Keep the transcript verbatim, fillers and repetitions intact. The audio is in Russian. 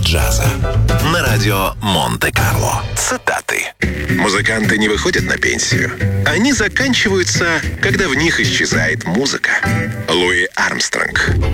джаза. На радио Монте-Карло. Цитаты. Музыканты не выходят на пенсию. Они заканчиваются, когда в них исчезает музыка. Луи Армстронг.